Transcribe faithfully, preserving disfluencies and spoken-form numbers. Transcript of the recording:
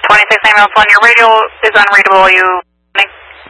twenty-six ambulance one, your radio is unreadable. You